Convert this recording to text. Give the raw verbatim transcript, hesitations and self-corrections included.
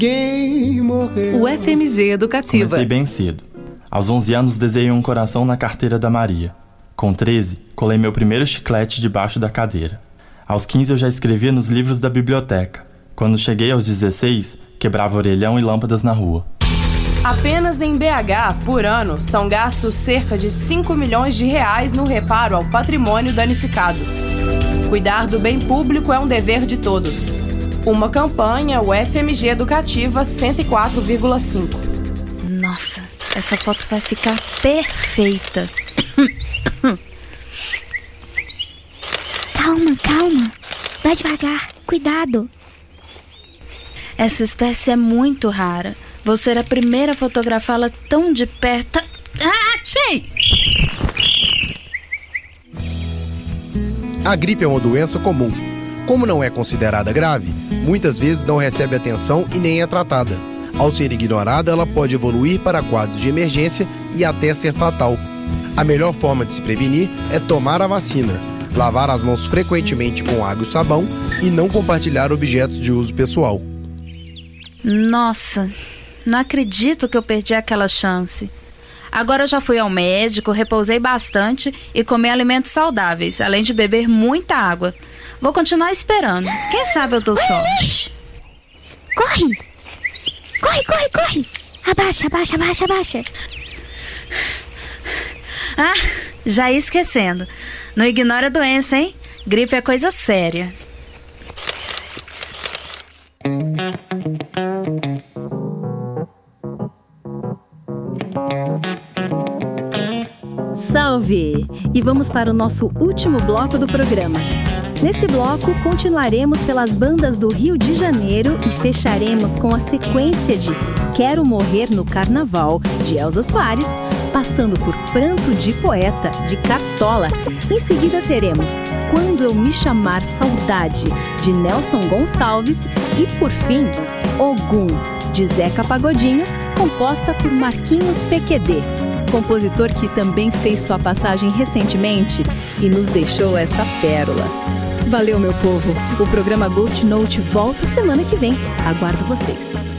Quem morreu? O F M G Educativa. Comecei bem cedo. Aos onze anos, desenhei um coração na carteira da Maria. Com treze, colei meu primeiro chiclete debaixo da cadeira. Aos quinze, eu já escrevia nos livros da biblioteca. Quando cheguei aos dezesseis, quebrava orelhão e lâmpadas na rua. Apenas em B H, por ano, são gastos cerca de cinco milhões de reais no reparo ao patrimônio danificado. Cuidar do bem público é um dever de todos. Uma campanha, o F M G Educativa cento e quatro vírgula cinco. Nossa, essa foto vai ficar perfeita. Calma, calma. Vai devagar, cuidado. Essa espécie é muito rara. Vou ser a primeira a fotografá-la tão de perto. Ah, achei! A gripe é uma doença comum. Como não é considerada grave, muitas vezes não recebe atenção e nem é tratada. Ao ser ignorada, ela pode evoluir para quadros de emergência e até ser fatal. A melhor forma de se prevenir é tomar a vacina, lavar as mãos frequentemente com água e sabão e não compartilhar objetos de uso pessoal. Nossa, não acredito que eu perdi aquela chance. Agora eu já fui ao médico, repousei bastante e comi alimentos saudáveis, além de beber muita água. Vou continuar esperando. Quem sabe eu dou sorte. Corre! Corre, corre, corre! Abaixa, abaixa, abaixa, abaixa. Ah, já ia esquecendo. Não ignora a doença, hein? Gripe é coisa séria. Salve! E vamos para o nosso último bloco do programa. Nesse bloco, continuaremos pelas bandas do Rio de Janeiro e fecharemos com a sequência de Quero Morrer no Carnaval, de Elza Soares, passando por Pranto de Poeta, de Cartola. Em seguida teremos Quando Eu Me Chamar Saudade, de Nelson Gonçalves e, por fim, Ogum, de Zeca Pagodinho, composta por Marquinhos P Q D, compositor que também fez sua passagem recentemente e nos deixou essa pérola. Valeu, meu povo! O programa Ghost Note volta semana que vem. Aguardo vocês!